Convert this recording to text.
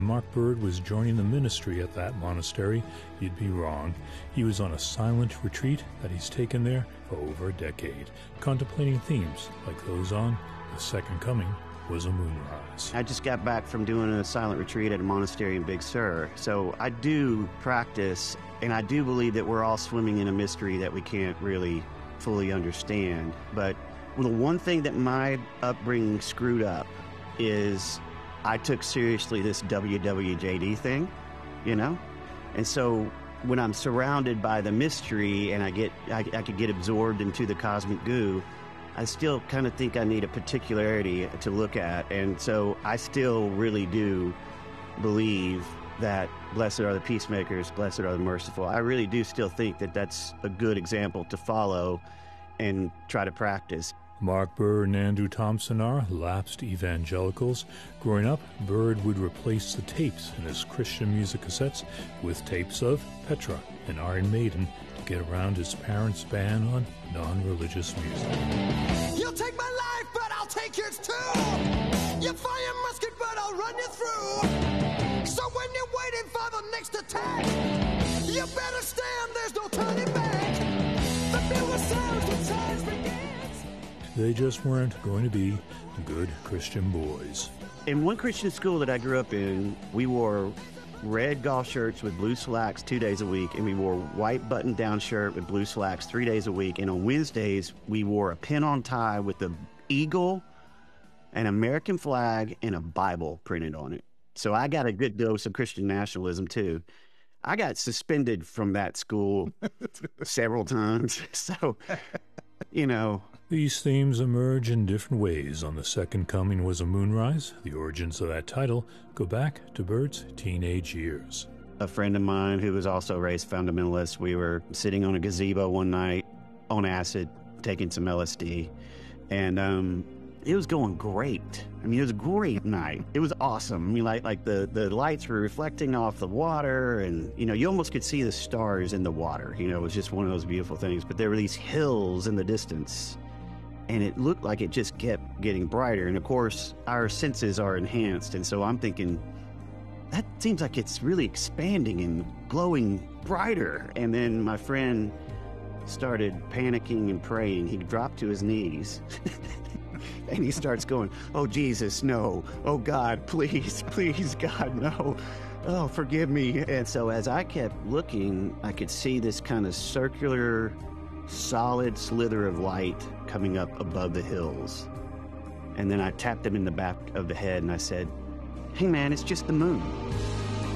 Mark Bird was joining the ministry at that monastery, you'd be wrong. He was on a silent retreat that he's taken there for over a decade, contemplating themes like those on The Second Coming Was a Moonrise. I just got back from doing a silent retreat at a monastery in Big Sur, so I do practice, and I do believe that we're all swimming in a mystery that we can't really fully understand. But the one thing that my upbringing screwed up is I took seriously this WWJD thing, you know? And so when I'm surrounded by the mystery and I could get absorbed into the cosmic goo, I still kind of think I need a particularity to look at. And so I still really do believe that blessed are the peacemakers, blessed are the merciful. I really do still think that that's a good example to follow and try to practice. Mark Bird and Andrew Thompson are lapsed evangelicals. Growing up, Bird would replace the tapes in his Christian music cassettes with tapes of Petra and Iron Maiden to get around his parents' ban on non-religious music. You'll take my life, but I'll take yours too. You fire musket, but I'll run you through. So when you're waiting for the next attack, you better stand, there's no turning back. The newer sounds, the times begin. They just weren't going to be good Christian boys. In one Christian school that I grew up in, we wore red golf shirts with blue slacks 2 days a week, and we wore white button-down shirt with blue slacks 3 days a week. And on Wednesdays, we wore a pin-on tie with the eagle, an American flag, and a Bible printed on it. So I got a good dose of Christian nationalism, too. I got suspended from that school several times. So, you know. These themes emerge in different ways on The Second Coming Was a Moonrise. The origins of that title go back to Bird's teenage years. A friend of mine who was also raised fundamentalist, we were sitting on a gazebo one night on acid, taking some LSD, and it was going great. I mean, it was a great night. It was awesome. I mean, like the lights were reflecting off the water, and, you know, you almost could see the stars in the water. You know, it was just one of those beautiful things. But there were these hills in the distance, and it looked like it just kept getting brighter. And, of course, our senses are enhanced, and so I'm thinking, that seems like it's really expanding and glowing brighter. And then my friend started panicking and praying. He dropped to his knees. And he starts going, "Oh, Jesus, no. Oh, God, please, please, God, no. Oh, forgive me." And so as I kept looking, I could see this kind of circular, solid slither of light coming up above the hills. And then I tapped him in the back of the head and I said, "Hey, man, it's just the moon."